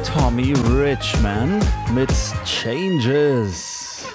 Tommy Richman mit Changes.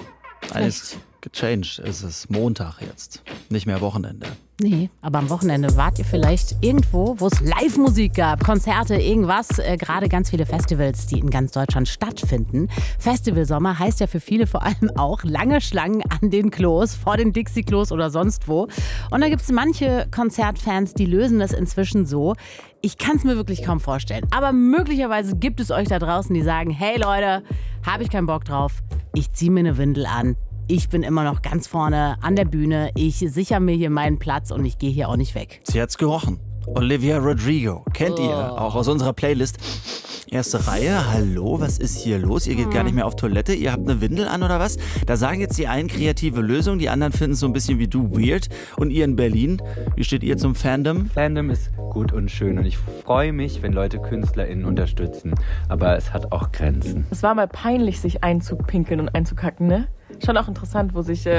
Alles gechanged. Es ist Montag jetzt, nicht mehr Wochenende. Nee, aber am Wochenende wart ihr vielleicht irgendwo, wo es Live-Musik gab, Konzerte, irgendwas. Gerade ganz viele Festivals, die in ganz Deutschland stattfinden. Festivalsommer heißt ja für viele vor allem auch lange Schlangen an den Klos, vor den Dixie-Klos oder sonst wo. Und da gibt es manche Konzertfans, die lösen das inzwischen so. Ich kann es mir wirklich kaum vorstellen. Aber möglicherweise gibt es euch da draußen, die sagen, hey Leute, habe ich keinen Bock drauf. Ich ziehe mir eine Windel an. Ich bin immer noch ganz vorne an der Bühne. Ich sichere mir hier meinen Platz und ich gehe hier auch nicht weg. Sie hat's gerochen. Olivia Rodrigo. Kennt ihr auch aus unserer Playlist. Erste Reihe, hallo, was ist hier los? Ihr geht gar nicht mehr auf Toilette, ihr habt eine Windel an oder was? Da sagen jetzt die einen kreative Lösung, die anderen finden es so ein bisschen wie du weird. Und ihr in Berlin, wie steht ihr zum Fandom? Fandom ist gut und schön und ich freue mich, wenn Leute KünstlerInnen unterstützen. Aber es hat auch Grenzen. Es war mal peinlich, sich einzupinkeln und einzukacken, ne? Schon auch interessant, wo sich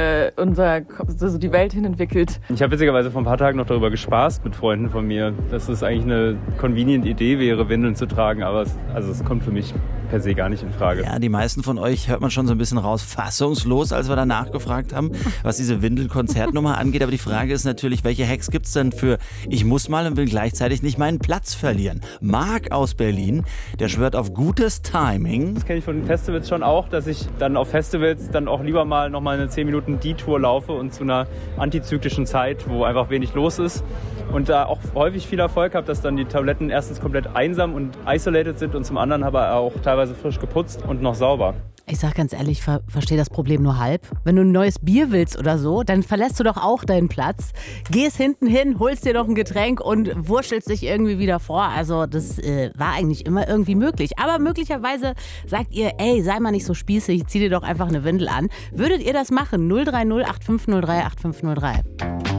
so die Welt hin entwickelt. Ich habe witzigerweise vor ein paar Tagen noch darüber gespaßt mit Freunden von mir, dass es eigentlich eine convenient Idee wäre, Windeln zu tragen, aber es kommt für mich per se gar nicht in Frage. Ja, die meisten von euch hört man schon so ein bisschen raus, fassungslos, als wir da nachgefragt haben, was diese Windel-Konzertnummer angeht. Aber die Frage ist natürlich, welche Hacks gibt es denn für ich muss mal und will gleichzeitig nicht meinen Platz verlieren? Marc aus Berlin, der schwört auf gutes Timing. Das kenne ich von den Festivals schon auch, dass ich dann auf Festivals dann auch lieber mal nochmal eine 10 Minuten Detour laufe und zu einer antizyklischen Zeit, wo einfach wenig los ist und da auch häufig viel Erfolg habe, dass dann die Toiletten erstens komplett einsam und isolated sind und zum anderen aber auch teilweise frisch geputzt und noch sauber. Ich sag ganz ehrlich, ich verstehe das Problem nur halb. Wenn du ein neues Bier willst oder so, dann verlässt du doch auch deinen Platz, gehst hinten hin, holst dir noch ein Getränk und wurschtelst dich irgendwie wieder vor. Also das war eigentlich immer irgendwie möglich. Aber möglicherweise sagt ihr, ey, sei mal nicht so spießig, zieh dir doch einfach eine Windel an. Würdet ihr das machen? 030 8503 8503.